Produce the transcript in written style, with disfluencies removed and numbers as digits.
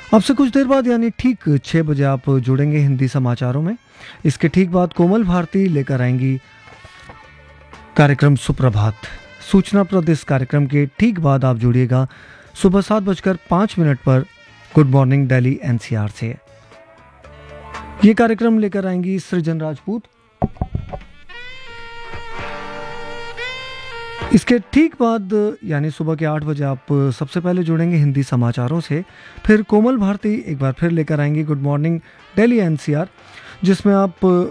आपसे कुछ देर बाद यानी ठीक 6 बजे आप जुड़ेंगे हिंदी समाचारों में। इसके ठीक बाद कोमल भारती लेकर आएंगी कार्यक्रम सुप्रभात। सूचना प्रदेश कार्यक्रम के ठीक बाद आप जुड़िएगा सुबह 7:05 पर गुड मॉर्निंग दिल्ली एनसीआर से। ये कार्यक्रम लेकर आएंगी सृजन राजपूत। इसके ठीक बाद यानी सुबह के 8 बजे आप सबसे पहले जुड़ेंगे हिंदी समाचारों से। फिर कोमल भारती एक बार फिर लेकर आएंगी गुड मॉर्निंग दिल्ली एनसीआर, जिसमें आप